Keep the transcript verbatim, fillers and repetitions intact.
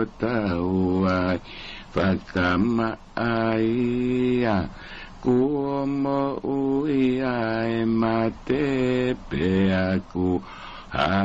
tawai fakama aia kua mo ui ai mate pe aku